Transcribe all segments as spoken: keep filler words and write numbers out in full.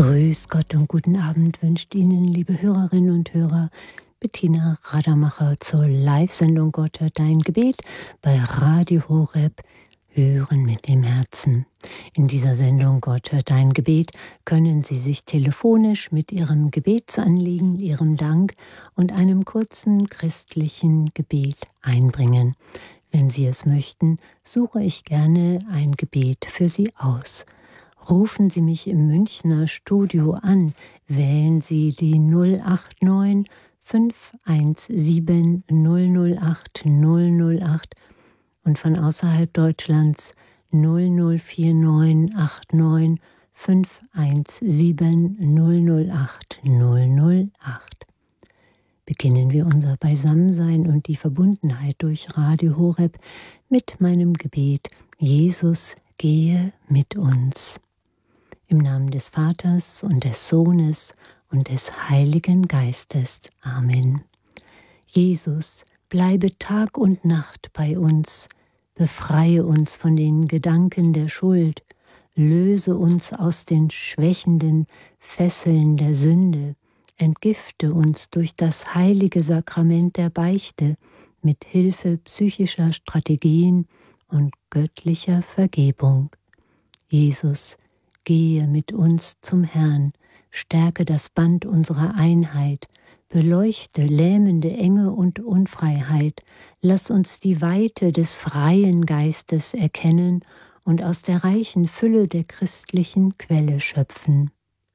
Grüß Gott und guten Abend wünscht Ihnen, liebe Hörerinnen und Hörer, Bettina Radermacher zur Live-Sendung Gott hört dein Gebet bei Radio Horeb, Hören mit dem Herzen. In dieser Sendung Gott hört dein Gebet können Sie sich telefonisch mit Ihrem Gebetsanliegen, Ihrem Dank und einem kurzen christlichen Gebet einbringen. Wenn Sie es möchten, suche ich gerne ein Gebet für Sie aus. Rufen Sie mich im Münchner Studio an, wählen Sie die null acht neun fünf eins sieben null null acht null null acht und von außerhalb Deutschlands null null vier neun acht neun fünf eins sieben null null acht null null acht. Beginnen wir unser Beisammensein und die Verbundenheit durch Radio Horeb mit meinem Gebet: Jesus, gehe mit uns. Im Namen des Vaters und des Sohnes und des Heiligen Geistes. Amen. Jesus, bleibe Tag und Nacht bei uns, befreie uns von den Gedanken der Schuld, löse uns aus den schwächenden Fesseln der Sünde, entgifte uns durch das heilige Sakrament der Beichte mit Hilfe psychischer Strategien und göttlicher Vergebung. Jesus, gehe mit uns zum Herrn, stärke das Band unserer Einheit, beleuchte lähmende Enge und Unfreiheit, lass uns die Weite des freien Geistes erkennen und aus der reichen Fülle der christlichen Quelle schöpfen.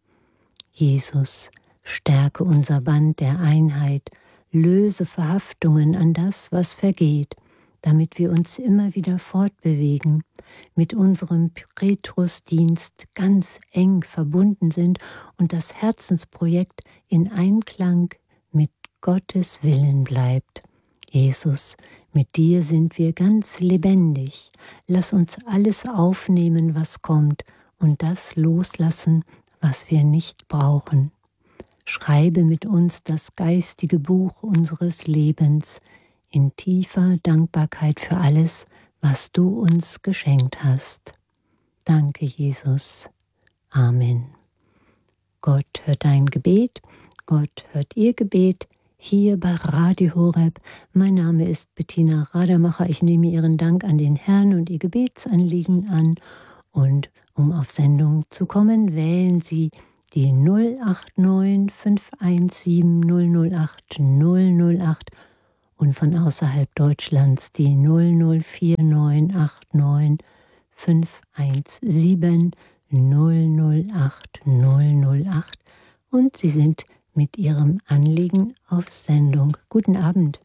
Jesus, stärke unser Band der Einheit, löse Verhaftungen an das, was vergeht, damit wir uns immer wieder fortbewegen, mit unserem Petrusdienst ganz eng verbunden sind und das Herzensprojekt in Einklang mit Gottes Willen bleibt. Jesus, mit dir sind wir ganz lebendig. Lass uns alles aufnehmen, was kommt, und das loslassen, was wir nicht brauchen. Schreibe mit uns das geistige Buch unseres Lebens, in tiefer Dankbarkeit für alles, was du uns geschenkt hast. Danke, Jesus. Amen. Gott hört dein Gebet, Gott hört ihr Gebet, hier bei Radio Horeb. Mein Name ist Bettina Radermacher. Ich nehme Ihren Dank an den Herrn und Ihr Gebetsanliegen an. Und um auf Sendung zu kommen, wählen Sie die null acht neun fünf eins sieben null null acht null null acht und von außerhalb Deutschlands die null null vier neun acht neun fünf eins sieben null null acht null null acht und Sie sind mit Ihrem Anliegen auf Sendung. Guten Abend.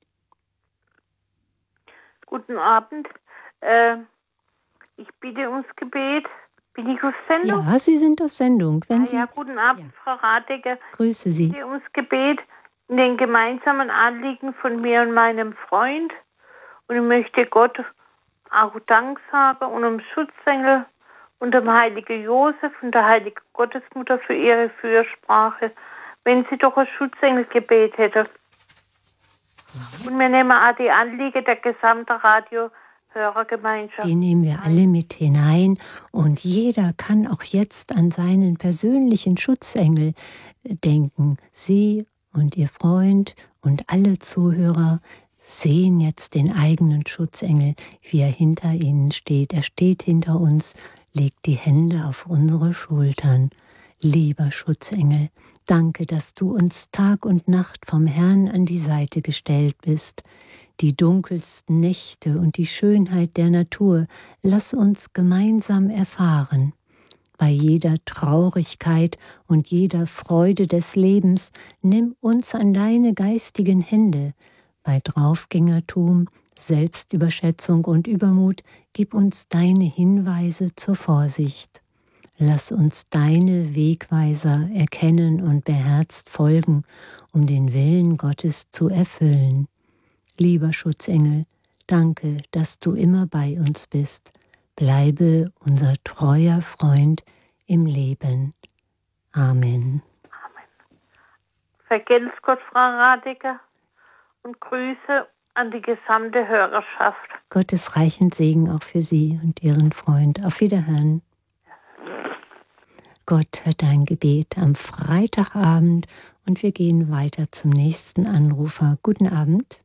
Guten Abend. Äh, ich bitte ums Gebet. Bin ich auf Sendung? Ja, Sie sind auf Sendung. Wenn ah, Sie... Ja, guten Abend, ja. Frau Radecker. Grüße Sie. Ich bitte ums Gebet in den gemeinsamen Anliegen von mir und meinem Freund. Und ich möchte Gott auch Dank sagen und um Schutzengel und dem heiligen Josef und der heiligen Gottesmutter für ihre Fürsprache, wenn sie doch ein Schutzengelgebet hätte. Und wir nehmen auch die Anliegen der gesamten Radiohörergemeinschaft. Die nehmen wir alle mit hinein und jeder kann auch jetzt an seinen persönlichen Schutzengel denken. Sie und Ihr Freund und alle Zuhörer sehen jetzt den eigenen Schutzengel, wie er hinter ihnen steht. Er steht hinter uns, legt die Hände auf unsere Schultern. Lieber Schutzengel, danke, dass du uns Tag und Nacht vom Herrn an die Seite gestellt bist. Die dunkelsten Nächte und die Schönheit der Natur, lass uns gemeinsam erfahren. Bei jeder Traurigkeit und jeder Freude des Lebens nimm uns an deine geistigen Hände. Bei Draufgängertum, Selbstüberschätzung und Übermut gib uns deine Hinweise zur Vorsicht. Lass uns deine Wegweiser erkennen und beherzt folgen, um den Willen Gottes zu erfüllen. Lieber Schutzengel, danke, dass du immer bei uns bist. Bleibe unser treuer Freund im Leben. Amen. Amen. Vergelt's Gott, Frau Radecker, und Grüße an die gesamte Hörerschaft. Gottes reichen Segen auch für Sie und Ihren Freund. Auf Wiederhören. Gott hört dein Gebet am Freitagabend und wir gehen weiter zum nächsten Anrufer. Guten Abend.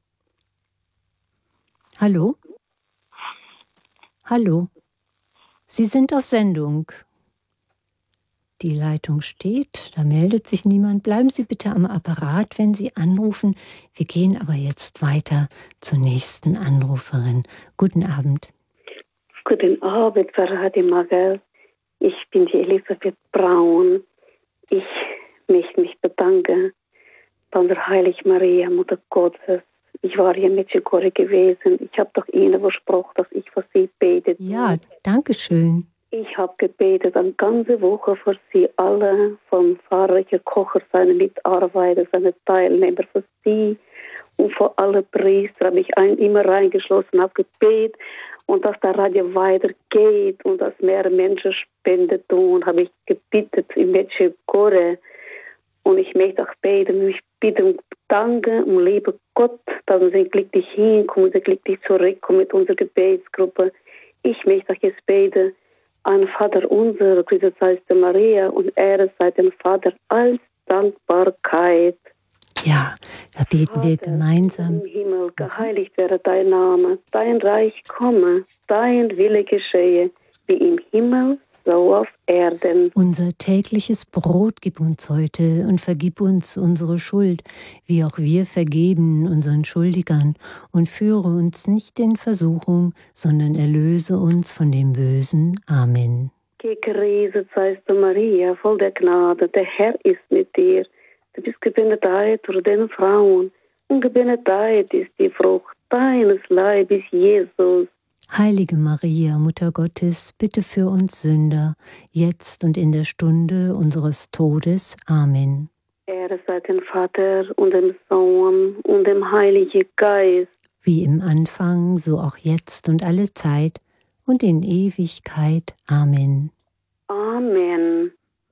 Hallo? Hallo? Sie sind auf Sendung. Die Leitung steht, da meldet sich niemand. Bleiben Sie bitte am Apparat, wenn Sie anrufen. Wir gehen aber jetzt weiter zur nächsten Anruferin. Guten Abend. Guten Abend, Frau Rademacher. Ich bin die Elisabeth Braun. Ich möchte mich bedanken bei der Heiligen Maria, Mutter Gottes. Ich war hier in Medjugorje gewesen. Ich habe doch Ihnen versprochen, dass ich für Sie bete. Ja, danke schön. Ich habe gebetet eine ganze Woche für Sie alle, vom Pfarrer Kocher, seine Mitarbeiter, seine Teilnehmer, für Sie und für alle Priester. Habe ich ein, immer reingeschlossen, habe gebetet und dass der Radio weitergeht und dass mehr Menschen Spenden tun, habe ich gebetet in Medjugorje. Und ich möchte auch beten, mich bitten und danken und liebe Gott, dass sie glücklich hinkommen, sie glücklich zurückkommen mit unserer Gebetsgruppe. Ich möchte auch jetzt beten an Vater unser, Christus heißt Maria, und Ehre sei dem Vater als Dankbarkeit. Ja, da beten Vater, wir gemeinsam. Im Himmel, geheiligt werde dein Name, dein Reich komme, dein Wille geschehe, wie im Himmel, so auf Erden. Unser tägliches Brot gib uns heute und vergib uns unsere Schuld, wie auch wir vergeben unseren Schuldigern. Und führe uns nicht in Versuchung, sondern erlöse uns von dem Bösen. Amen. Gegrüßet seist du, Maria, voll der Gnade, der Herr ist mit dir. Du bist gebenedeit unter den Frauen, und gebenedeit ist die Frucht deines Leibes, Jesus. Heilige Maria, Mutter Gottes, bitte für uns Sünder, jetzt und in der Stunde unseres Todes. Amen. Ehre sei dem Vater und dem Sohn und dem Heiligen Geist. Wie im Anfang, so auch jetzt und alle Zeit und in Ewigkeit. Amen. Amen.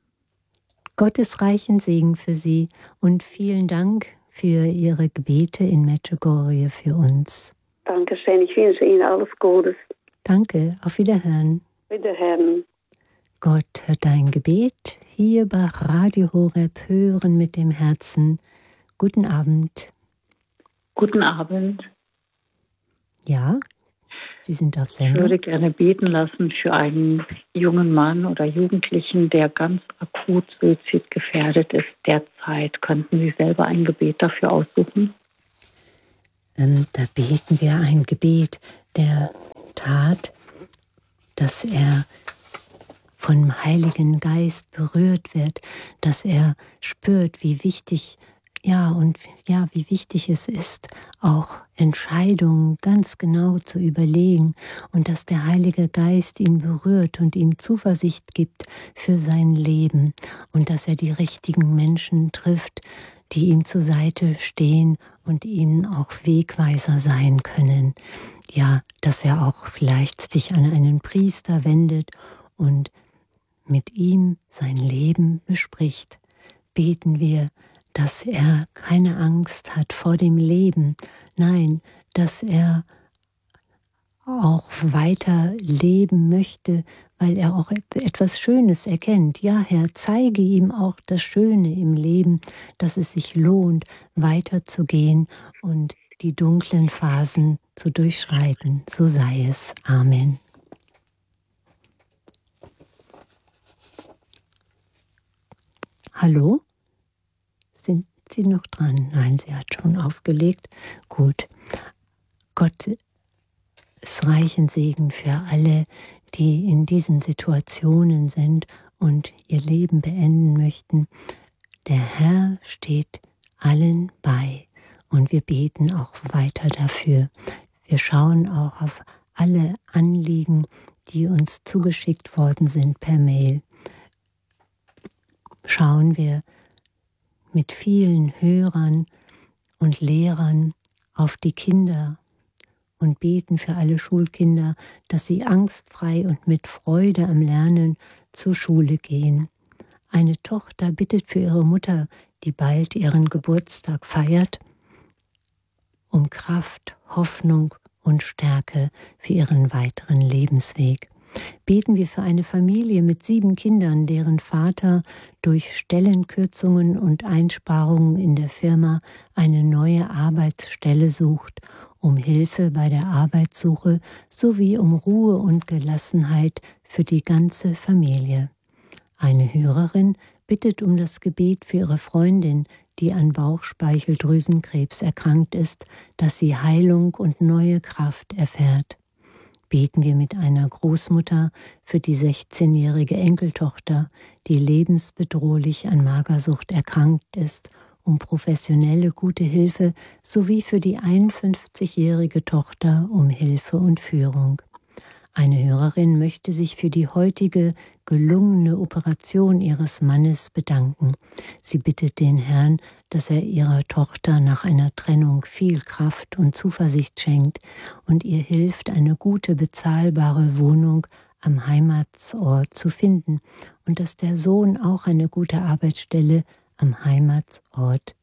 Gottes reichen Segen für Sie und vielen Dank für Ihre Gebete in Medjugorje für uns. Dankeschön, ich wünsche Ihnen alles Gutes. Danke, auf Wiederhören. Wiederhören. Gott hört dein Gebet hier bei Radio Horeb, hören mit dem Herzen. Guten Abend. Guten Abend. Ja, Sie sind auf Sendung. Ich würde gerne beten lassen für einen jungen Mann oder Jugendlichen, der ganz akut suizidgefährdet ist derzeit. Könnten Sie selber ein Gebet dafür aussuchen? Ähm, da beten wir ein Gebet der Tat, dass er vom Heiligen Geist berührt wird, dass er spürt, wie wichtig, ja und ja, wie wichtig es ist, auch Entscheidungen ganz genau zu überlegen und dass der Heilige Geist ihn berührt und ihm Zuversicht gibt für sein Leben und dass er die richtigen Menschen trifft, die ihm zur Seite stehen und ihm auch Wegweiser sein können. Ja, dass er auch vielleicht sich an einen Priester wendet und mit ihm sein Leben bespricht. Beten wir, dass er keine Angst hat vor dem Leben, nein, dass er auch weiter leben möchte, weil er auch etwas Schönes erkennt. Ja, Herr, zeige ihm auch das Schöne im Leben, dass es sich lohnt, weiterzugehen und die dunklen Phasen zu durchschreiten. So sei es. Amen. Hallo? Sind Sie noch dran? Nein, sie hat schon aufgelegt. Gut. Gott es reichen Segen für alle, die in diesen Situationen sind und ihr Leben beenden möchten. Der Herr steht allen bei und wir beten auch weiter dafür. Wir schauen auch auf alle Anliegen, die uns zugeschickt worden sind per Mail. Schauen wir mit vielen Hörern und Lehrern auf die Kinder und beten für alle Schulkinder, dass sie angstfrei und mit Freude am Lernen zur Schule gehen. Eine Tochter bittet für ihre Mutter, die bald ihren Geburtstag feiert, um Kraft, Hoffnung und Stärke für ihren weiteren Lebensweg. Beten wir für eine Familie mit sieben Kindern, deren Vater durch Stellenkürzungen und Einsparungen in der Firma eine neue Arbeitsstelle sucht, um Hilfe bei der Arbeitssuche sowie um Ruhe und Gelassenheit für die ganze Familie. Eine Hörerin bittet um das Gebet für ihre Freundin, die an Bauchspeicheldrüsenkrebs erkrankt ist, dass sie Heilung und neue Kraft erfährt. Beten wir mit einer Großmutter für die sechzehnjährige Enkeltochter, die lebensbedrohlich an Magersucht erkrankt ist, um professionelle gute Hilfe sowie für die einundfünfzigjährige Tochter um Hilfe und Führung. Eine Hörerin möchte sich für die heutige gelungene Operation ihres Mannes bedanken. Sie bittet den Herrn, dass er ihrer Tochter nach einer Trennung viel Kraft und Zuversicht schenkt und ihr hilft, eine gute, bezahlbare Wohnung am Heimatsort zu finden und dass der Sohn auch eine gute Arbeitsstelle am Heimatsort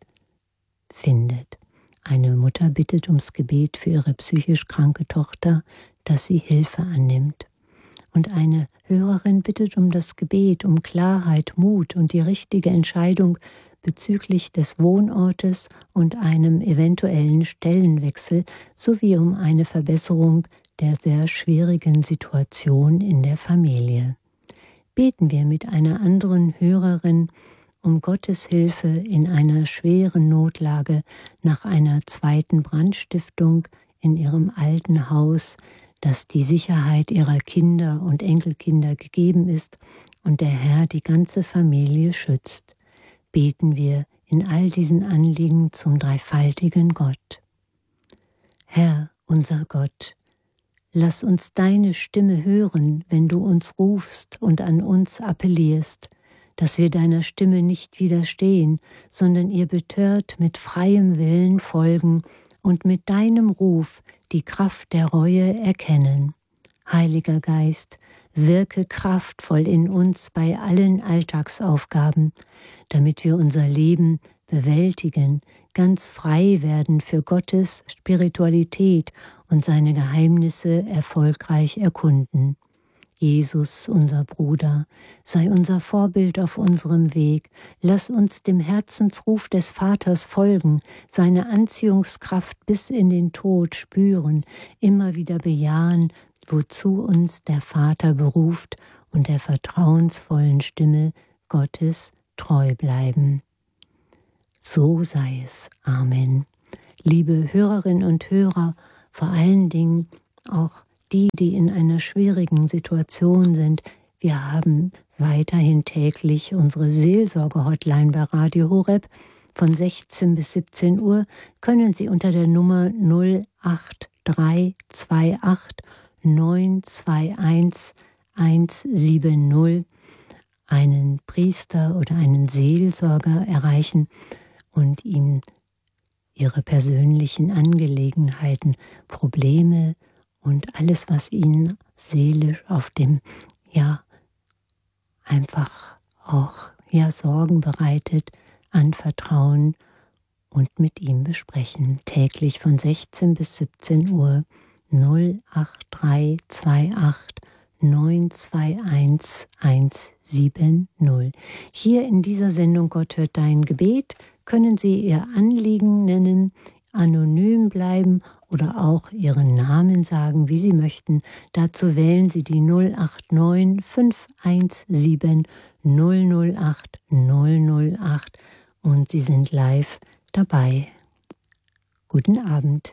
findet. Eine Mutter bittet ums Gebet für ihre psychisch kranke Tochter, dass sie Hilfe annimmt. Und eine Hörerin bittet um das Gebet, um Klarheit, Mut und die richtige Entscheidung bezüglich des Wohnortes und einem eventuellen Stellenwechsel sowie um eine Verbesserung der sehr schwierigen Situation in der Familie. Beten wir mit einer anderen Hörerin um Gottes Hilfe in einer schweren Notlage nach einer zweiten Brandstiftung in ihrem alten Haus, dass die Sicherheit ihrer Kinder und Enkelkinder gegeben ist und der Herr die ganze Familie schützt. Beten wir in all diesen Anliegen zum dreifaltigen Gott. Herr, unser Gott, lass uns deine Stimme hören, wenn du uns rufst und an uns appellierst, dass wir deiner Stimme nicht widerstehen, sondern ihr betört mit freiem Willen folgen und mit deinem Ruf die Kraft der Reue erkennen. Heiliger Geist, wirke kraftvoll in uns bei allen Alltagsaufgaben, damit wir unser Leben bewältigen, ganz frei werden für Gottes Spiritualität und seine Geheimnisse erfolgreich erkunden. Jesus, unser Bruder, sei unser Vorbild auf unserem Weg. Lass uns dem Herzensruf des Vaters folgen, seine Anziehungskraft bis in den Tod spüren, immer wieder bejahen, wozu uns der Vater beruft und der vertrauensvollen Stimme Gottes treu bleiben. So sei es. Amen. Liebe Hörerinnen und Hörer, vor allen Dingen auch die, die in einer schwierigen Situation sind, wir haben weiterhin täglich unsere Seelsorge-Hotline bei Radio Horeb. Von sechzehn bis siebzehn Uhr können Sie unter der Nummer null acht drei zwei acht neun zwei eins eins sieben null einen Priester oder einen Seelsorger erreichen und ihm Ihre persönlichen Angelegenheiten, Probleme und alles, was Ihnen seelisch auf dem, ja, einfach auch, ja, Sorgen bereitet, anvertrauen und mit ihm besprechen. Täglich von sechzehn bis siebzehn Uhr null acht drei zwei acht neun zwei eins eins sieben null. Hier in dieser Sendung Gott hört dein Gebet können Sie Ihr Anliegen nennen, anonym bleiben oder auch Ihren Namen sagen, wie Sie möchten. Dazu wählen Sie die null acht neun fünf eins sieben null null acht null null acht und Sie sind live dabei. Guten Abend.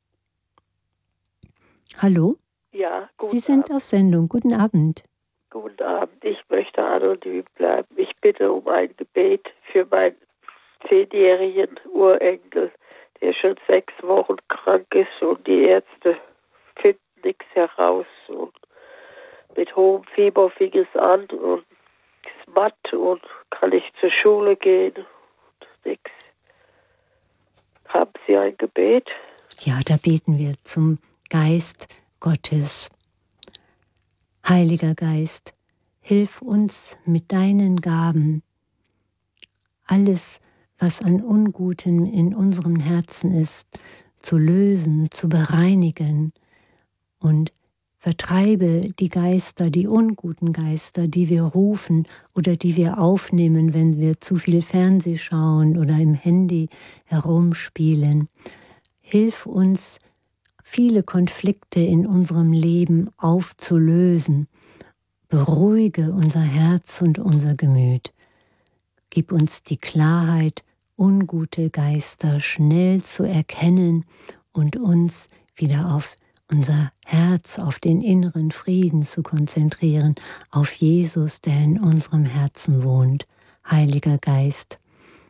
Hallo? Ja, guten Sie sind Abend. auf Sendung. Guten Abend. Guten Abend. Ich möchte anonym bleiben. Ich bitte um ein Gebet für meinen zehnjährigen Urenkel, der schon sechs Wochen krank ist und die Ärzte finden nichts heraus. Und mit hohem Fieber fing es an und ist matt und kann nicht zur Schule gehen. Und nichts. Haben Sie ein Gebet? Ja, da beten wir zum Geist Gottes. Heiliger Geist, hilf uns mit deinen Gaben, alles, was an Unguten in unserem Herzen ist, zu lösen, zu bereinigen und Vertreibe die Geister, die unguten Geister, die wir rufen oder die wir aufnehmen, wenn wir zu viel Fernseh schauen oder im Handy herumspielen. Hilf uns, viele Konflikte in unserem Leben aufzulösen. Beruhige unser Herz und unser Gemüt. Gib uns die Klarheit, ungute Geister schnell zu erkennen und uns wieder auf unser Herz, auf den inneren Frieden zu konzentrieren, auf Jesus, der in unserem Herzen wohnt. Heiliger Geist,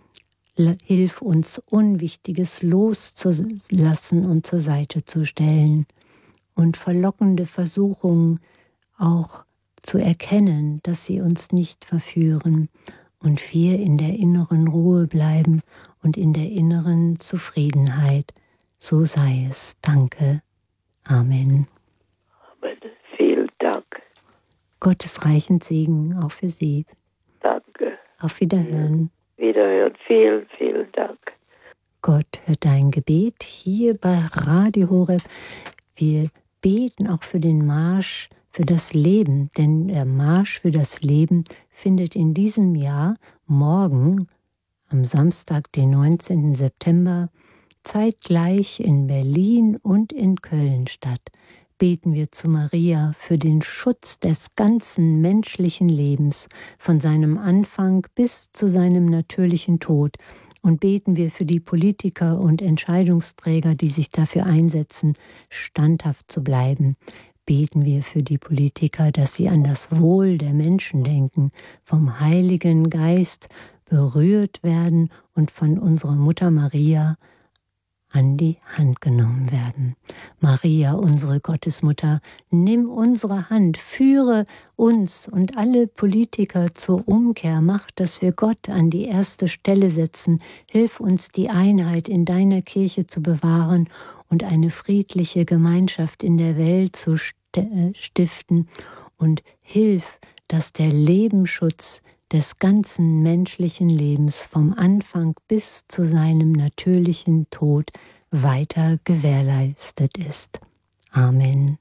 hilf uns, Unwichtiges loszulassen und zur Seite zu stellen und verlockende Versuchungen auch zu erkennen, dass sie uns nicht verführen und wir in der inneren Ruhe bleiben und in der inneren Zufriedenheit. So sei es. Danke. Amen. Amen. Vielen Dank. Gottes reichen Segen auch für Sie. Danke. Auf Wiederhören. Wiederhören. Vielen, vielen Dank. Gott hört dein Gebet hier bei Radio Horeb. Wir beten auch für den Marsch für das Leben, denn der Marsch für das Leben findet in diesem Jahr morgen, am Samstag, den neunzehnten September, zeitgleich in Berlin und in Köln statt. Beten wir zu Maria für den Schutz des ganzen menschlichen Lebens, von seinem Anfang bis zu seinem natürlichen Tod. Und beten wir für die Politiker und Entscheidungsträger, die sich dafür einsetzen, standhaft zu bleiben. Beten wir für die Politiker, dass sie an das Wohl der Menschen denken, vom Heiligen Geist berührt werden und von unserer Mutter Maria an die Hand genommen werden. Maria, unsere Gottesmutter, nimm unsere Hand, führe uns und alle Politiker zur Umkehr, mach, dass wir Gott an die erste Stelle setzen, hilf uns, die Einheit in deiner Kirche zu bewahren und eine friedliche Gemeinschaft in der Welt zu stiften und hilf, dass der Lebensschutz des ganzen menschlichen Lebens vom Anfang bis zu seinem natürlichen Tod weiter gewährleistet ist. Amen.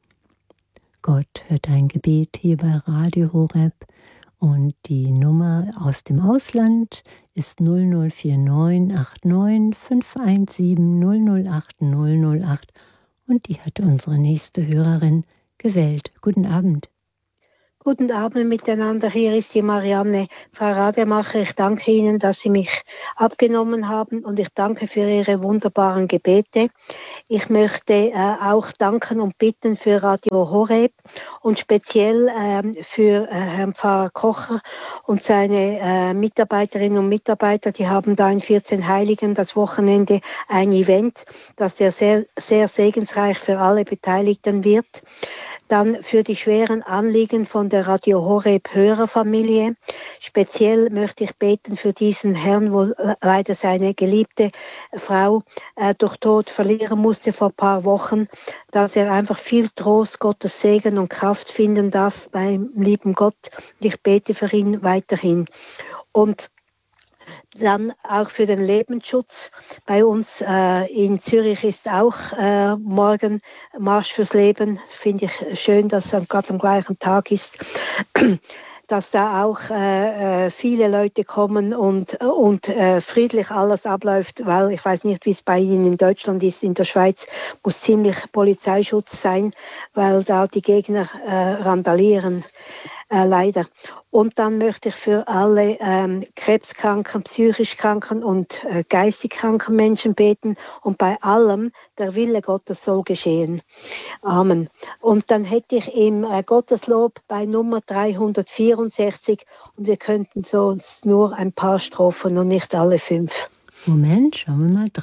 Gott hört dein Gebet hier bei Radio Horeb und die Nummer aus dem Ausland ist null null vier neun acht neun fünf eins sieben null null acht null null acht und die hat unsere nächste Hörerin gewählt. Guten Abend. Guten Abend miteinander, hier ist die Marianne. Frau Rademacher, ich danke Ihnen, dass Sie mich abgenommen haben und ich danke für Ihre wunderbaren Gebete. Ich möchte äh, auch danken und bitten für Radio Horeb und speziell äh, für äh, Herrn Pfarrer Kocher und seine äh, Mitarbeiterinnen und Mitarbeiter. Die haben da in vierzehn Heiligen das Wochenende ein Event, das der sehr, sehr segensreich für alle Beteiligten wird. Dann für die schweren Anliegen von der Radio Horeb Hörerfamilie. Speziell möchte ich beten für diesen Herrn, wo leider seine geliebte Frau äh, durch Tod verlieren musste vor ein paar Wochen, dass er einfach viel Trost, Gottes Segen und Kraft finden darf beim lieben Gott. Ich bete für ihn weiterhin. Und dann auch für den Lebensschutz. Bei uns äh, in Zürich ist auch äh, morgen Marsch fürs Leben. Finde ich schön, dass es gerade am gleichen Tag ist. Dass da auch äh, viele Leute kommen und, und äh, friedlich alles abläuft, weil ich weiß nicht, wie es bei Ihnen in Deutschland ist. In der Schweiz muss ziemlich Polizeischutz sein, weil da die Gegner äh, randalieren, äh, leider. Und dann möchte ich für alle ähm, krebskranken, psychisch kranken und äh, geistig kranken Menschen beten und bei allem der Wille Gottes soll geschehen. Amen. Und dann hätte ich im äh, Gotteslob bei Nummer dreihundertvierundsechzig und wir könnten so uns nur ein paar Strophen und nicht alle fünf. Moment, schauen wir mal.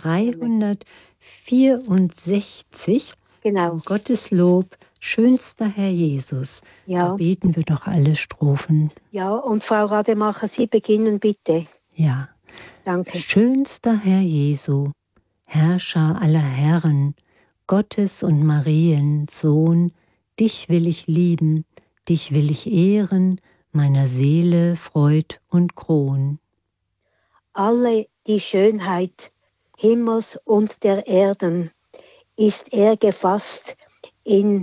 dreihundertvierundsechzig. Genau. Gotteslob. Schönster Herr Jesus. Ja. Da beten wir doch alle Strophen. Ja, und Frau Rademacher, Sie beginnen bitte. Ja. Danke. Schönster Herr Jesu, Herrscher aller Herren, Gottes und Marien Sohn, dich will ich lieben, dich will ich ehren, meiner Seele Freud und Kron. Alle die Schönheit Himmels und der Erden ist er gefasst in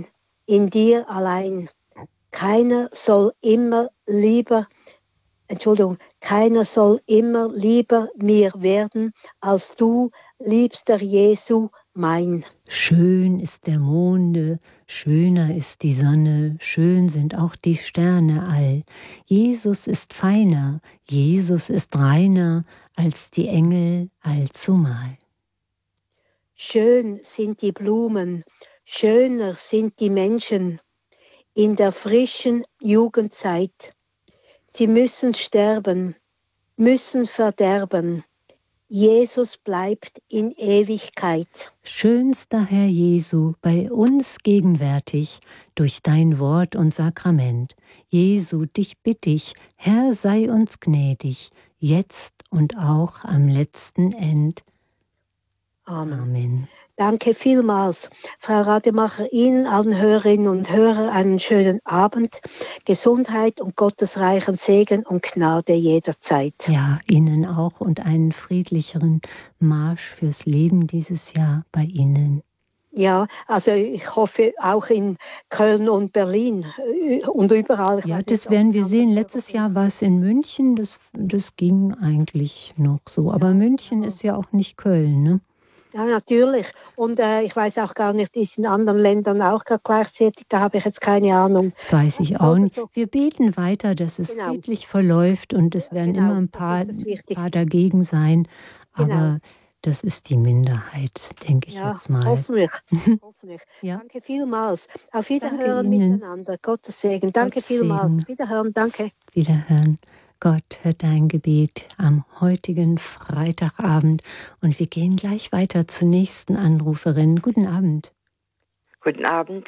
in dir allein. Keiner soll immer lieber, Entschuldigung, keiner soll immer lieber mir werden, als du, liebster Jesu, mein. Schön ist der Monde, schöner ist die Sonne, schön sind auch die Sterne all. Jesus ist feiner, Jesus ist reiner, als die Engel allzumal. Schön sind die Blumen, schöner sind die Menschen in der frischen Jugendzeit. Sie müssen sterben, müssen verderben. Jesus bleibt in Ewigkeit. Schönster Herr Jesu, bei uns gegenwärtig, durch dein Wort und Sakrament. Jesu, dich bitt ich, Herr, sei uns gnädig, jetzt und auch am letzten End. Amen. Amen. Danke vielmals, Frau Rademacher, Ihnen, allen Hörerinnen und Hörern, einen schönen Abend, Gesundheit und gottesreichen Segen und Gnade jederzeit. Ja, Ihnen auch und einen friedlicheren Marsch fürs Leben dieses Jahr bei Ihnen. Ja, also ich hoffe auch in Köln und Berlin und überall. Ja, das werden wir sehen. Letztes Jahr war es in München, das, das ging eigentlich noch so. Aber ja, München ja. ist ja auch nicht Köln, ne? Ja, natürlich. Und äh, ich weiß auch gar nicht, ist in anderen Ländern auch gleichzeitig, da habe ich jetzt keine Ahnung. Das weiß ich auch nicht. Wir beten weiter, dass es genau. friedlich verläuft und es werden genau. immer ein paar, paar dagegen sein. Aber genau. das ist die Minderheit, denke ich ja, jetzt mal. Hoffentlich. hoffentlich. Ja. Danke vielmals. Auf Wiederhören miteinander. Gottes Segen. Danke Gottes vielmals. Segen. Wiederhören. Danke. Wiederhören. Gott hört dein Gebet am heutigen Freitagabend und wir gehen gleich weiter zur nächsten Anruferin. Guten Abend. Guten Abend.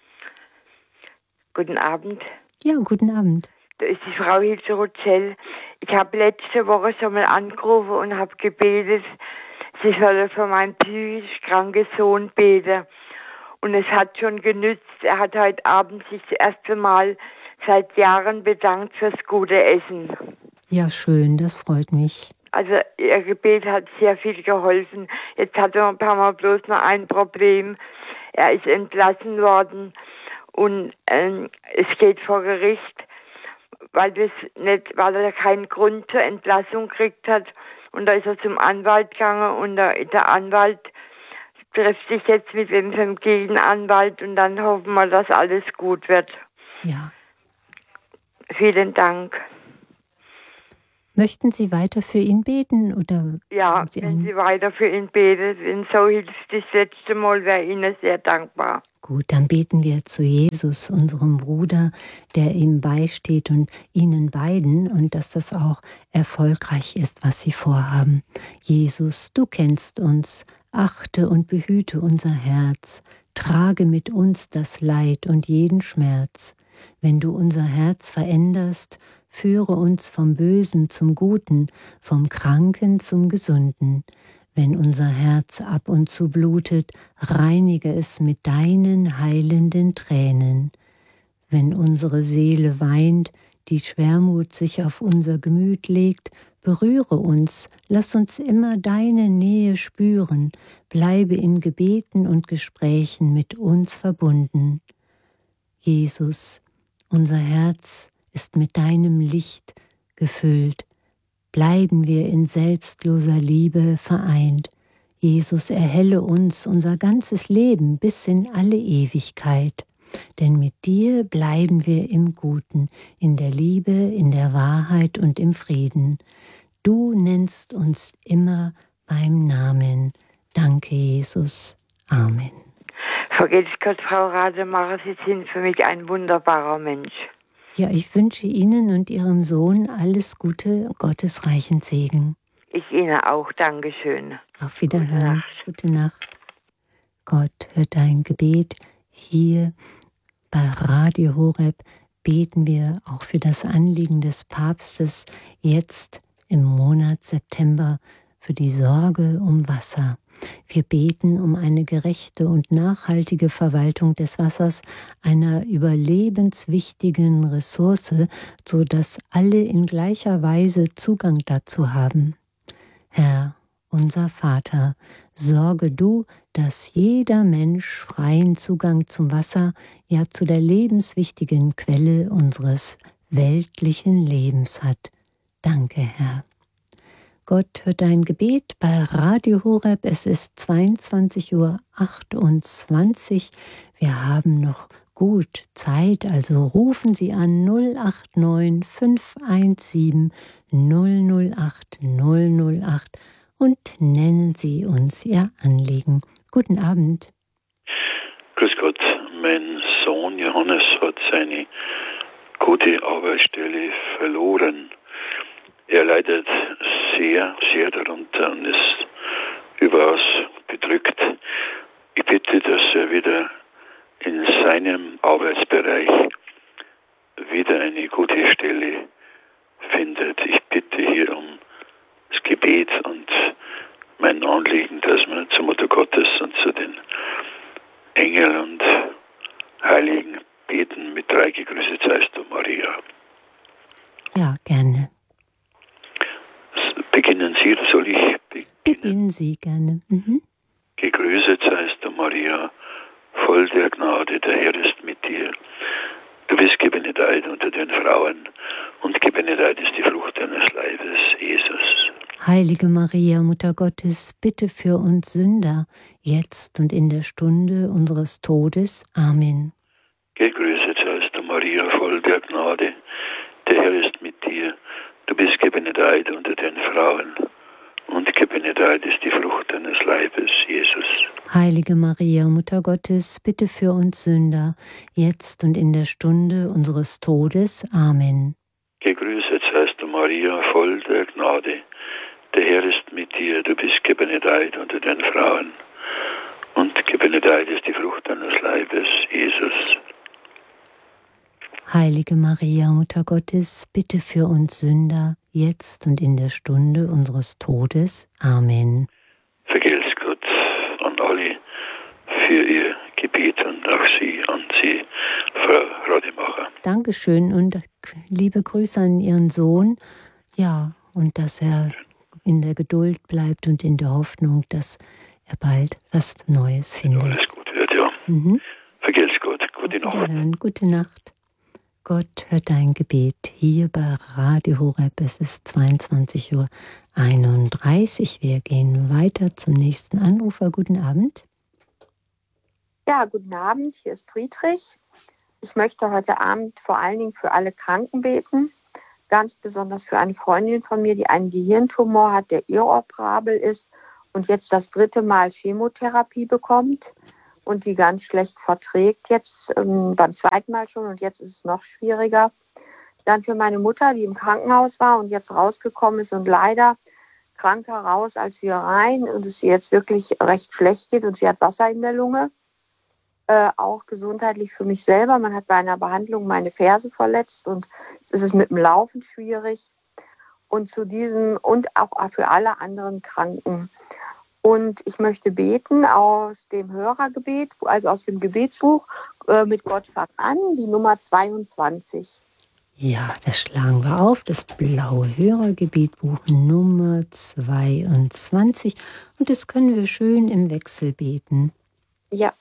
Guten Abend. Ja, guten Abend. Da ist die Frau Hilse Rutschel. Ich habe letzte Woche schon mal angerufen und habe gebetet, sie solle für meinen psychisch kranken Sohn beten. Und es hat schon genützt. Er hat heute Abend sich das erste Mal seit Jahren bedankt fürs gute Essen. Ja, schön, das freut mich. Also ihr Gebet hat sehr viel geholfen. Jetzt hat er ein paar Mal bloß noch ein Problem. Er ist entlassen worden und ähm, es geht vor Gericht, weil, das nicht, weil er keinen Grund zur Entlassung gekriegt hat. Und da ist er zum Anwalt gegangen und der, der Anwalt trifft sich jetzt mit dem Gegenanwalt und dann hoffen wir, dass alles gut wird. Ja. Vielen Dank. Möchten Sie weiter für ihn beten? Oder ja, Sie wenn Sie weiter für ihn beten, wenn so hilft das letzte Mal, wäre ich Ihnen sehr dankbar. Gut, dann beten wir zu Jesus, unserem Bruder, der ihm beisteht und Ihnen beiden und dass das auch erfolgreich ist, was Sie vorhaben. Jesus, du kennst uns, achte und behüte unser Herz, trage mit uns das Leid und jeden Schmerz. Wenn du unser Herz veränderst, führe uns vom Bösen zum Guten, vom Kranken zum Gesunden. Wenn unser Herz ab und zu blutet, reinige es mit deinen heilenden Tränen. Wenn unsere Seele weint, die Schwermut sich auf unser Gemüt legt, berühre uns, lass uns immer deine Nähe spüren, bleibe in Gebeten und Gesprächen mit uns verbunden. Jesus, unser Herz ist mit deinem Licht gefüllt. Bleiben wir in selbstloser Liebe vereint. Jesus, erhelle uns unser ganzes Leben bis in alle Ewigkeit. Denn mit dir bleiben wir im Guten, in der Liebe, in der Wahrheit und im Frieden. Du nennst uns immer beim Namen. Danke, Jesus. Amen. Vergelt's Gott, Frau Rademacher, Sie sind für mich ein wunderbarer Mensch. Ja, ich wünsche Ihnen und Ihrem Sohn alles Gute, Gottes reichen Segen. Ich Ihnen auch, Dankeschön. Auf Wiederhören. Gute Nacht. Gute Nacht. Gott hört dein Gebet. Hier bei Radio Horeb beten wir auch für das Anliegen des Papstes jetzt im Monat September für die Sorge um Wasser. Wir beten um eine gerechte und nachhaltige Verwaltung des Wassers, einer überlebenswichtigen Ressource, so dass alle in gleicher Weise Zugang dazu haben. Herr, unser Vater, sorge du, dass jeder Mensch freien Zugang zum Wasser, ja zu der lebenswichtigen Quelle unseres weltlichen Lebens hat. Danke, Herr. Gott hört dein Gebet bei Radio Horeb. Es ist zweiundzwanzig Uhr achtundzwanzig. Wir haben noch gut Zeit, also rufen Sie an null acht neun fünf eins sieben null null acht null null acht und nennen Sie uns Ihr Anliegen. Guten Abend. Grüß Gott, mein Sohn Johannes hat seine gute Arbeitsstelle verloren. Er leidet sehr, sehr darunter und ist überaus bedrückt. Ich bitte, dass er wieder in seinem Arbeitsbereich wieder eine gute Stelle findet. Ich bitte hier um das Gebet und mein Anliegen, dass man zur Mutter Gottes und zu den Engeln und Heiligen beten mit drei gegrüßet seist du, Maria. Ja, gerne. Beginnen Sie, oder soll ich beginnen? Beginnen Sie gerne. Mhm. Gegrüßet seist du, Maria, voll der Gnade, der Herr ist mit dir. Du bist gebenedeit unter den Frauen und gebenedeit ist die Frucht deines Leibes, Jesus. Heilige Maria, Mutter Gottes, bitte für uns Sünder, jetzt und in der Stunde unseres Todes. Amen. Gegrüßet seist du, Maria, voll der Gnade, der Herr ist mit dir. Du bist gebenedeit unter den Frauen und gebenedeit ist die Frucht deines Leibes, Jesus. Heilige Maria, Mutter Gottes, bitte für uns Sünder, jetzt und in der Stunde unseres Todes. Amen. Gegrüßet seist du, Maria, voll der Gnade, der Herr ist mit dir. Du bist gebenedeit unter den Frauen und gebenedeit ist die Frucht deines Leibes, Jesus. Heilige Maria, Mutter Gottes, bitte für uns Sünder, jetzt und in der Stunde unseres Todes. Amen. Vergelt's Gott an alle für ihr Gebet und auch Sie, an Sie, Frau Rademacher. Dankeschön und liebe Grüße an Ihren Sohn. Ja, und dass er in der Geduld bleibt und in der Hoffnung, dass er bald was Neues findet. Alles gut wird, ja. Mhm. Vergelt's Gott. Gute Nacht. Dann, gute Nacht. Gott hört dein Gebet hier bei Radio Horeb. Es ist zweiundzwanzig Uhr einunddreißig. Wir gehen weiter zum nächsten Anrufer. Guten Abend. Ja, guten Abend. Hier ist Friedrich. Ich möchte heute Abend vor allen Dingen für alle Kranken beten. Ganz besonders für eine Freundin von mir, die einen Gehirntumor hat, der irroperabel ist und jetzt das dritte Mal Chemotherapie bekommt und die ganz schlecht verträgt jetzt ähm, beim zweiten Mal schon und jetzt ist es noch schwieriger. Dann für meine Mutter, die im Krankenhaus war und jetzt rausgekommen ist und leider kranker raus als wir rein und es ihr jetzt wirklich recht schlecht geht und sie hat Wasser in der Lunge. Äh, auch gesundheitlich für mich selber. Man hat bei einer Behandlung meine Ferse verletzt und jetzt ist es mit dem Laufen schwierig. Und zu diesem und auch für alle anderen Kranken. Und ich möchte beten aus dem Hörergebet, also aus dem Gebetbuch äh, mit Gott fang an, die Nummer zweiundzwanzig. Ja, das schlagen wir auf, das blaue Hörergebetbuch Nummer zweiundzwanzig. Und das können wir schön im Wechsel beten. Ja.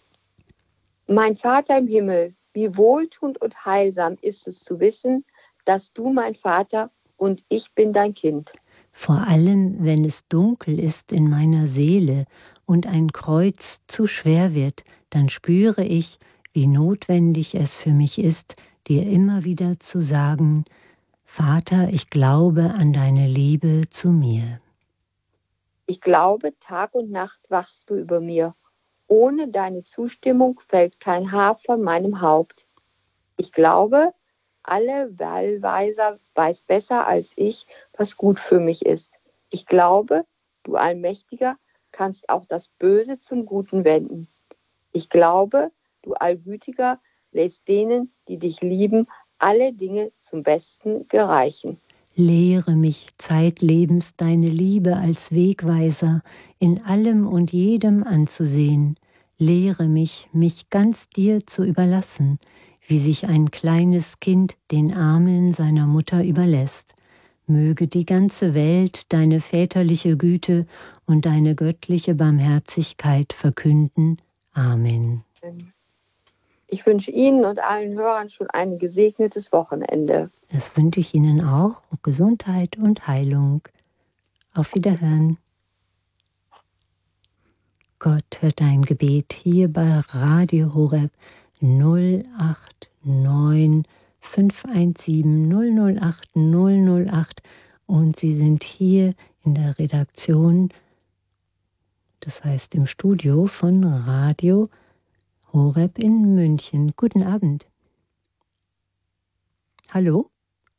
Mein Vater im Himmel, wie wohltuend und heilsam ist es zu wissen, dass du mein Vater und ich bin dein Kind. Vor allem, wenn es dunkel ist in meiner Seele und ein Kreuz zu schwer wird, dann spüre ich, wie notwendig es für mich ist, dir immer wieder zu sagen, Vater, ich glaube an deine Liebe zu mir. Ich glaube, Tag und Nacht wachst du über mir. Ohne deine Zustimmung fällt kein Haar von meinem Haupt. Ich glaube, alle Allweiser weiß besser als ich, was gut für mich ist. Ich glaube, du Allmächtiger kannst auch das Böse zum Guten wenden. Ich glaube, du Allgütiger lässt denen, die dich lieben, alle Dinge zum Besten gereichen. Lehre mich zeitlebens deine Liebe als Wegweiser in allem und jedem anzusehen. Lehre mich, mich ganz dir zu überlassen, wie sich ein kleines Kind den Armen seiner Mutter überlässt. Möge die ganze Welt deine väterliche Güte und deine göttliche Barmherzigkeit verkünden. Amen. Ich wünsche Ihnen und allen Hörern schon ein gesegnetes Wochenende. Das wünsche ich Ihnen auch. Gesundheit und Heilung. Auf Wiederhören. Gott hört dein Gebet hier bei Radio Horeb null acht neun fünf eins sieben null null acht null null acht und Sie sind hier in der Redaktion, das heißt im Studio von Radio Horeb in München. Guten Abend. Hallo?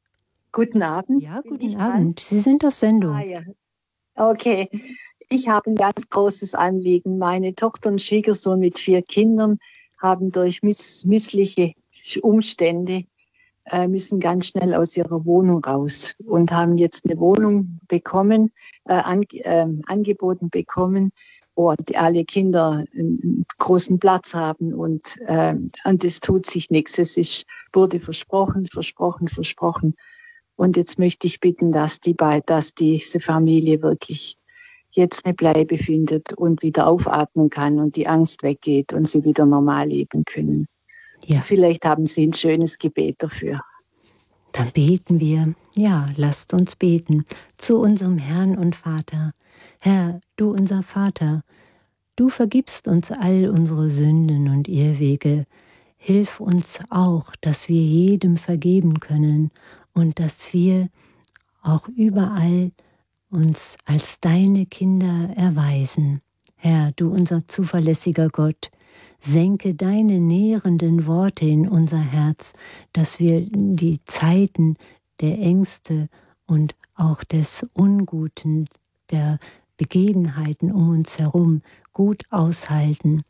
Guten Abend. Ja, guten Abend. Sie sind auf Sendung. Ah, ja. Okay. Ich habe ein ganz großes Anliegen. Meine Tochter und Schwiegersohn mit vier Kindern haben durch miss- missliche Umstände äh, müssen ganz schnell aus ihrer Wohnung raus und haben jetzt eine Wohnung bekommen, äh, an, äh, angeboten bekommen, wo die, alle Kinder einen großen Platz haben und äh, und es tut sich nichts. Es ist, wurde versprochen, versprochen, versprochen. Und jetzt möchte ich bitten, dass die bei, dass diese Familie wirklich jetzt eine Bleibe findet und wieder aufatmen kann und die Angst weggeht und sie wieder normal leben können. Ja. Vielleicht haben Sie ein schönes Gebet dafür. Dann beten wir. Ja, lasst uns beten zu unserem Herrn und Vater. Herr, du unser Vater, du vergibst uns all unsere Sünden und Irrwege. Hilf uns auch, dass wir jedem vergeben können und dass wir auch überall uns als deine Kinder erweisen. Herr, du unser zuverlässiger Gott, senke deine nährenden Worte in unser Herz, dass wir die Zeiten der Ängste und auch des Unguten, der Begebenheiten um uns herum gut aushalten.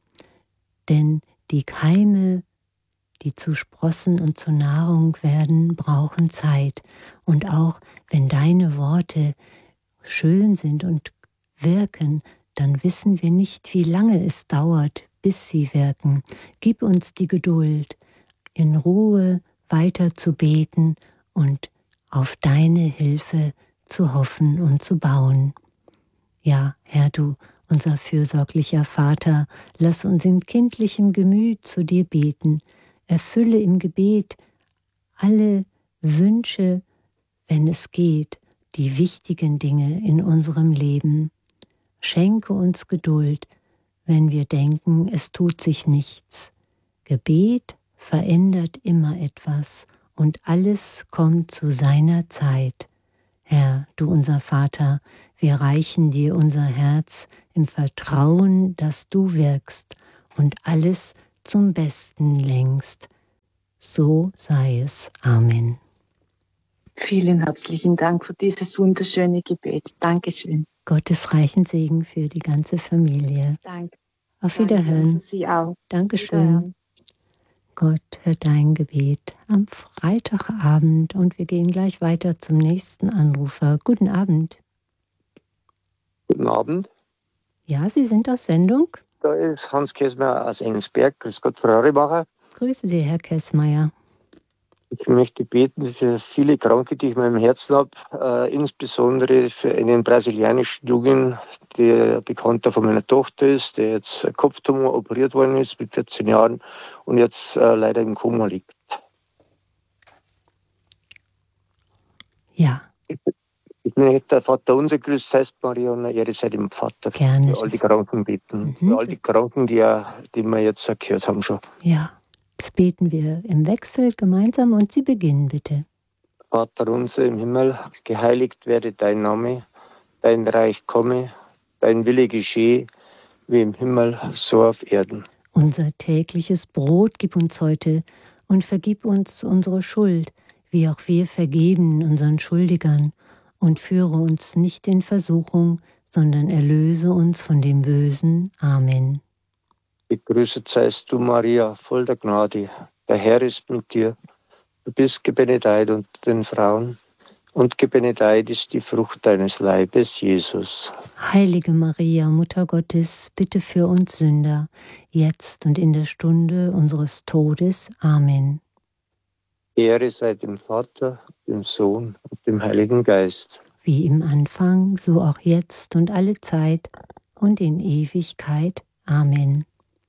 Denn die Keime, die zu Sprossen und zu Nahrung werden, brauchen Zeit. Und auch wenn deine Worte schön sind und wirken, dann wissen wir nicht, wie lange es dauert, bis sie wirken. Gib uns die Geduld, in Ruhe weiter zu beten und auf deine Hilfe zu hoffen und zu bauen. Ja, Herr, du, unser fürsorglicher Vater, lass uns in kindlichem Gemüt zu dir beten. Erfülle im Gebet alle Wünsche, wenn es geht, die wichtigen Dinge in unserem Leben. Schenke uns Geduld, wenn wir denken, es tut sich nichts. Gebet verändert immer etwas und alles kommt zu seiner Zeit. Herr, du unser Vater, wir reichen dir unser Herz im Vertrauen, dass du wirkst und alles zum Besten lenkst. So sei es. Amen. Vielen herzlichen Dank für dieses wunderschöne Gebet. Dankeschön. Gottes reichen Segen für die ganze Familie. Danke. Auf Wiederhören. Danke für Sie auch. Dankeschön. Wiederhören. Gott hört dein Gebet am Freitagabend und wir gehen gleich weiter zum nächsten Anrufer. Guten Abend. Guten Abend. Ja, Sie sind auf Sendung. Da ist Hans Kessmeier aus Engelsberg. Grüß Gott, Frau Raribacher. Grüße Sie, Herr Kessmeier. Ich möchte beten für viele Kranke, die ich in meinem Herzen habe, äh, insbesondere für einen brasilianischen Jungen, der Bekannter von meiner Tochter ist, der jetzt Kopftumor operiert worden ist mit vierzehn Jahren und jetzt äh, leider im Koma liegt. Ja. Ich, ich möchte Vater unser Grüß, heißt Maria und Ehre sei dem Vater. Gerne. Für all die Kranken beten. Mhm. Für all die Kranken, die, die wir jetzt gehört haben schon. Ja. Jetzt beten wir im Wechsel gemeinsam und Sie beginnen bitte. Vater unser im Himmel, geheiligt werde dein Name, dein Reich komme, dein Wille geschehe, wie im Himmel, so auf Erden. Unser tägliches Brot gib uns heute und vergib uns unsere Schuld, wie auch wir vergeben unseren Schuldigern. Und führe uns nicht in Versuchung, sondern erlöse uns von dem Bösen. Amen. Gegrüßet seist du, Maria, voll der Gnade. Der Herr ist mit dir. Du bist gebenedeit unter den Frauen, und gebenedeit ist die Frucht deines Leibes, Jesus. Heilige Maria, Mutter Gottes, bitte für uns Sünder, jetzt und in der Stunde unseres Todes. Amen. Ehre sei dem Vater, dem Sohn und dem Heiligen Geist. Wie im Anfang, so auch jetzt und alle Zeit und in Ewigkeit. Amen.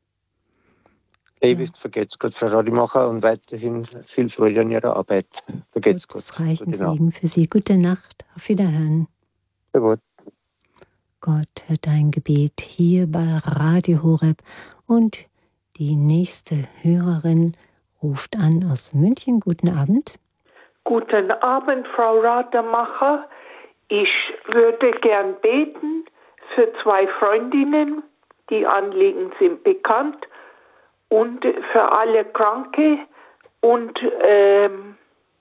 Ewig vergelt's Gott, Frau Rademacher, und weiterhin viel Freude an Ihrer Arbeit. Vergelt's Gott. Gottes reichen Segen für Sie. Gute Nacht. Auf Wiederhören. Jawohl. Gott hört dein Gebet hier bei Radio Horeb. Und die nächste Hörerin ruft an aus München. Guten Abend. Guten Abend, Frau Rademacher. Ich würde gern beten für zwei Freundinnen. Die Anliegen sind bekannt. Und für alle Kranke. Und ähm,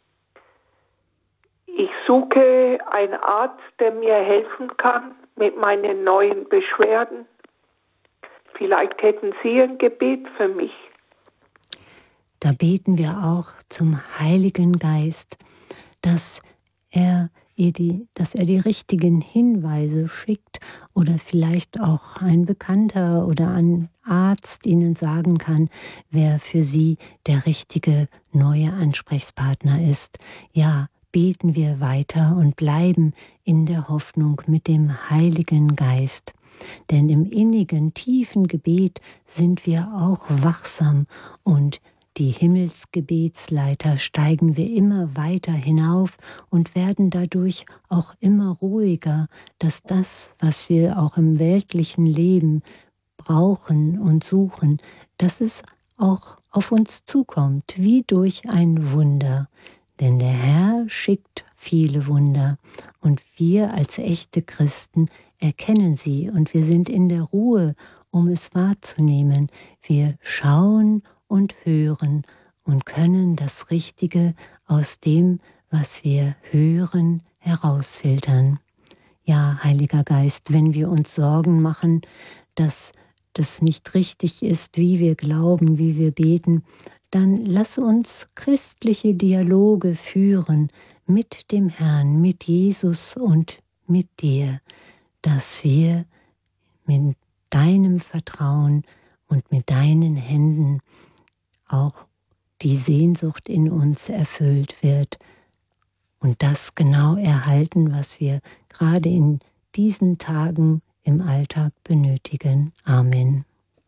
ich suche einen Arzt, der mir helfen kann mit meinen neuen Beschwerden. Vielleicht hätten Sie ein Gebet für mich. Da beten wir auch zum Heiligen Geist, dass er ihr die, dass er die richtigen Hinweise schickt oder vielleicht auch ein Bekannter oder ein Arzt Ihnen sagen kann, wer für Sie der richtige neue Ansprechpartner ist. Ja, beten wir weiter und bleiben in der Hoffnung mit dem Heiligen Geist. Denn im innigen, tiefen Gebet sind wir auch wachsam und die Himmelsgebetsleiter steigen wir immer weiter hinauf und werden dadurch auch immer ruhiger, dass das, was wir auch im weltlichen Leben brauchen und suchen, dass es auch auf uns zukommt, wie durch ein Wunder. Denn der Herr schickt viele Wunder und wir als echte Christen erkennen sie und wir sind in der Ruhe, um es wahrzunehmen. Wir schauen und hören und können das Richtige aus dem, was wir hören, herausfiltern. Ja, Heiliger Geist, wenn wir uns Sorgen machen, dass das nicht richtig ist, wie wir glauben, wie wir beten, dann lass uns christliche Dialoge führen mit dem Herrn, mit Jesus und mit dir, dass wir mit deinem Vertrauen und mit deinen Händen auch die Sehnsucht in uns erfüllt wird und das genau erhalten, was wir gerade in diesen Tagen im Alltag benötigen. Amen.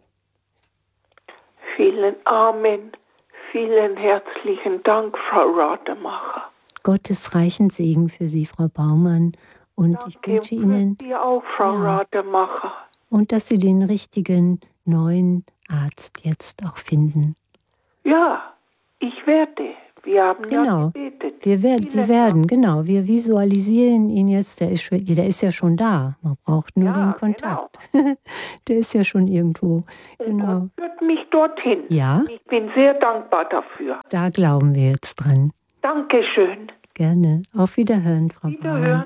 Vielen Amen. Vielen herzlichen Dank, Frau Rademacher. Gottes reichen Segen für Sie, Frau Baumann. Und Danke, ich wünsche Ihnen Sie auch, Frau ja, Rademacher. Und dass Sie den richtigen neuen Arzt jetzt auch finden. Ja, ich werde. Wir haben genau. ja gebetet. Wir werden, Sie werden, genau. Wir visualisieren ihn jetzt. Der ist, schon, der ist ja schon da. Man braucht nur ja, den Kontakt. Genau. Der ist ja schon irgendwo. Genau. Und Gott führt mich dorthin. Ja. Ich bin sehr dankbar dafür. Da glauben wir jetzt dran. Dankeschön. Gerne. Auf Wiederhören, Frau Wiederhören. Bauer.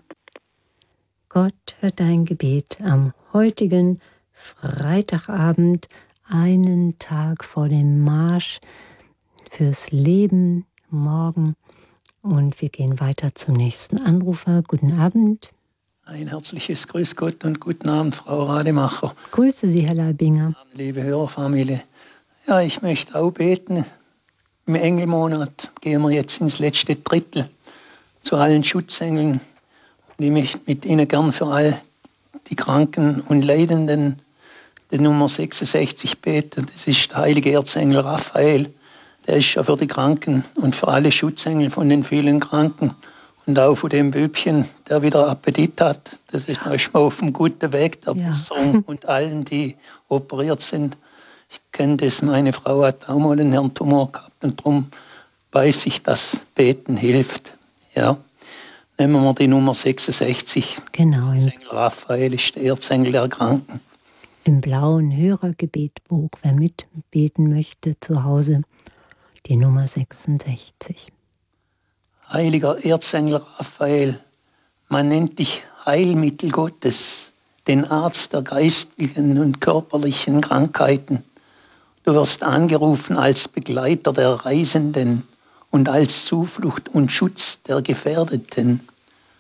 Gott hört dein Gebet am heutigen Freitagabend, einen Tag vor dem Marsch fürs Leben morgen. Und wir gehen weiter zum nächsten Anrufer. Guten Abend. Ein herzliches Grüß Gott und guten Abend, Frau Rademacher. Grüße Sie, Herr Leibinger. Liebe Hörerfamilie. Ja, ich möchte auch beten. Im Engelmonat gehen wir jetzt ins letzte Drittel zu allen Schutzengeln. Und ich möchte mit Ihnen gern für all die Kranken und Leidenden die Nummer sechsundsechzig beten. Das ist der heilige Erzengel Raphael. Der ist ja für die Kranken und für alle Schutzengel von den vielen Kranken. Und auch von dem Bübchen, der wieder Appetit hat. Das ist manchmal auf einem guten Weg, der ja. Besserung. Und allen, die operiert sind. Ich kenne das, meine Frau hat auch mal einen Hirntumor gehabt. Und darum weiß ich, dass Beten hilft. Ja. Nehmen wir die Nummer sechsundsechzig. Genau. Erzengel Raphael ist der Erzengel der Kranken. Im blauen Hörergebetbuch, wer mitbeten möchte zu Hause, die Nummer sechsundsechzig. Heiliger Erzengel Raphael, man nennt dich Heilmittel Gottes, den Arzt der geistlichen und körperlichen Krankheiten. Du wirst angerufen als Begleiter der Reisenden und als Zuflucht und Schutz der Gefährdeten.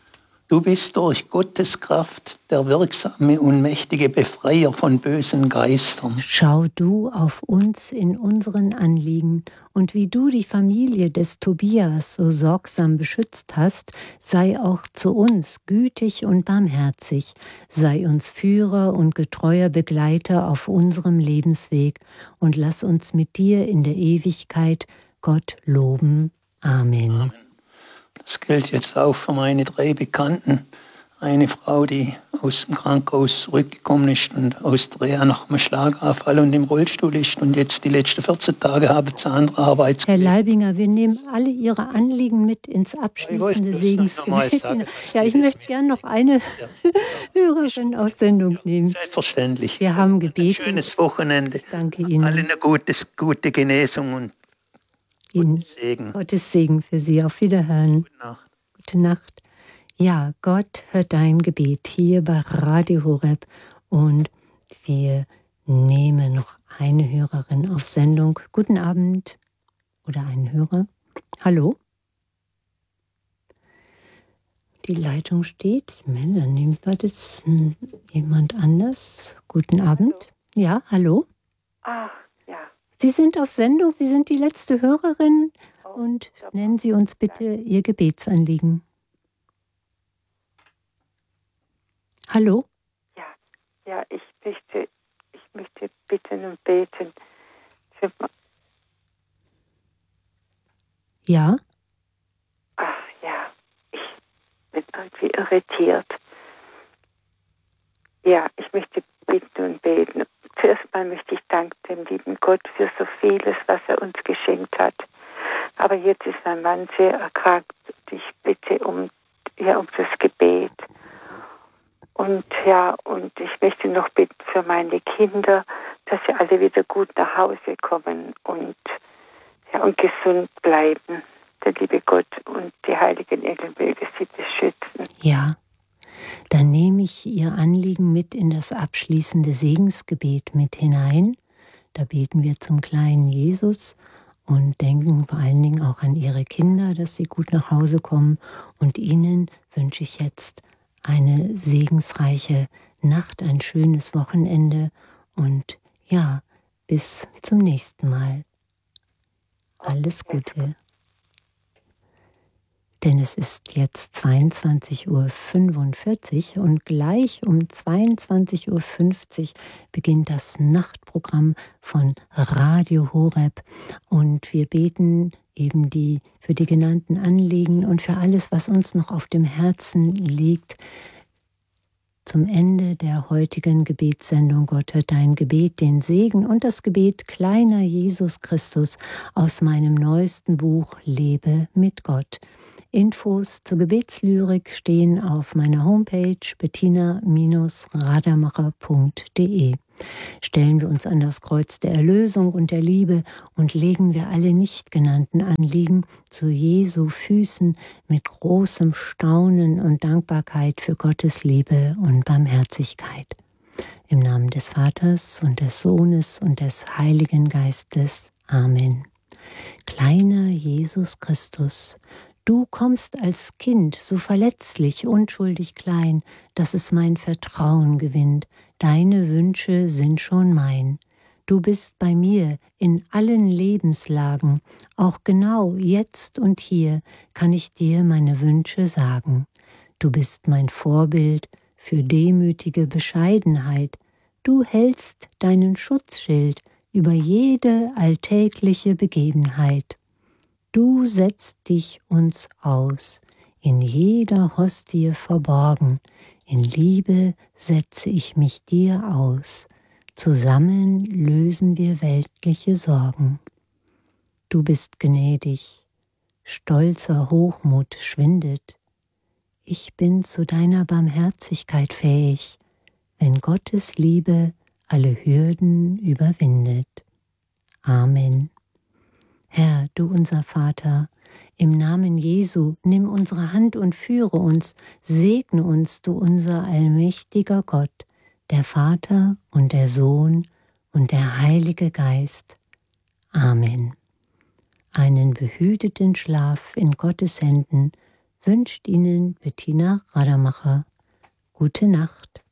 Du bist durch Gottes Kraft der wirksame und mächtige Befreier von bösen Geistern. Schau du auf uns in unseren Anliegen, und wie du die Familie des Tobias so sorgsam beschützt hast, sei auch zu uns gütig und barmherzig, sei uns Führer und getreuer Begleiter auf unserem Lebensweg, und lass uns mit dir in der Ewigkeit Gott loben. Amen. Amen. Das gilt jetzt auch für meine drei Bekannten. Eine Frau, die aus dem Krankenhaus zurückgekommen ist und aus der Reha nach einem Schlaganfall und im Rollstuhl ist und jetzt die letzten vierzehn Tage habe zu anderer Arbeit. Herr Leibinger, wir nehmen alle Ihre Anliegen mit ins abschließende Segensgebet. Ja, ich möchte gerne noch eine ja. Hörerin aus Sendung nehmen. Selbstverständlich. Wir haben gebetet. Ein schönes Wochenende. Ich danke Ihnen. Allen eine gutes, gute Genesung und Gottes Segen. Gottes Segen für Sie. Auf Wiederhören. Gute Nacht. Gute Nacht. Ja, Gott hört dein Gebet hier bei Radio Horeb, und wir nehmen noch eine Hörerin auf Sendung. Guten Abend. Oder einen Hörer. Hallo? Die Leitung steht. Ich meine, dann nehmen wir das jemand anders. Guten Abend. Hallo. Ja, hallo? Ach, ja. Sie sind auf Sendung, Sie sind die letzte Hörerin, und nennen Sie uns bitte Ihr Gebetsanliegen. Hallo? Ja, ja, ich möchte, ich möchte bitten und beten. Für ja? Ach ja, ich bin irgendwie irritiert. Ja, ich möchte bitten und beten. Zuerst mal möchte ich danken dem lieben Gott für so vieles, was er uns geschenkt hat. Aber jetzt ist mein Mann sehr erkrankt und ich bitte um, ja, um das Gebet. Und ja, und ich möchte noch bitten für meine Kinder, dass sie alle wieder gut nach Hause kommen und, ja, und gesund bleiben. Der liebe Gott und die heiligen Engel möge sie beschützen. Ja. Dann nehme ich Ihr Anliegen mit in das abschließende Segensgebet mit hinein. Da beten wir zum kleinen Jesus und denken vor allen Dingen auch an Ihre Kinder, dass sie gut nach Hause kommen. Und Ihnen wünsche ich jetzt eine segensreiche Nacht, ein schönes Wochenende und ja, bis zum nächsten Mal. Alles Gute. Denn es ist jetzt zweiundzwanzig Uhr fünfundvierzig und gleich um zweiundzwanzig Uhr fünfzig beginnt das Nachtprogramm von Radio Horeb. Und wir beten eben die für die genannten Anliegen und für alles, was uns noch auf dem Herzen liegt. Zum Ende der heutigen Gebetssendung Gott hört dein Gebet, den Segen und das Gebet Kleiner Jesus Christus aus meinem neuesten Buch Lebe mit Gott. Infos zur Gebetslyrik stehen auf meiner Homepage bettina Bindestrich rademacher punkt de. Stellen wir uns an das Kreuz der Erlösung und der Liebe und legen wir alle nicht genannten Anliegen zu Jesu Füßen mit großem Staunen und Dankbarkeit für Gottes Liebe und Barmherzigkeit. Im Namen des Vaters und des Sohnes und des Heiligen Geistes. Amen. Kleiner Jesus Christus, du kommst als Kind so verletzlich, unschuldig klein, dass es mein Vertrauen gewinnt. Deine Wünsche sind schon mein. Du bist bei mir in allen Lebenslagen, auch genau jetzt und hier kann ich dir meine Wünsche sagen. Du bist mein Vorbild für demütige Bescheidenheit. Du hältst deinen Schutzschild über jede alltägliche Begebenheit. Du setzt dich uns aus, in jeder Hostie verborgen. In Liebe setze ich mich dir aus. Zusammen lösen wir weltliche Sorgen. Du bist gnädig, stolzer Hochmut schwindet. Ich bin zu deiner Barmherzigkeit fähig, wenn Gottes Liebe alle Hürden überwindet. Amen. Herr, du unser Vater, im Namen Jesu, nimm unsere Hand und führe uns, segne uns, du unser allmächtiger Gott, der Vater und der Sohn und der Heilige Geist. Amen. Einen behüteten Schlaf in Gottes Händen wünscht Ihnen Bettina Rademacher. Gute Nacht.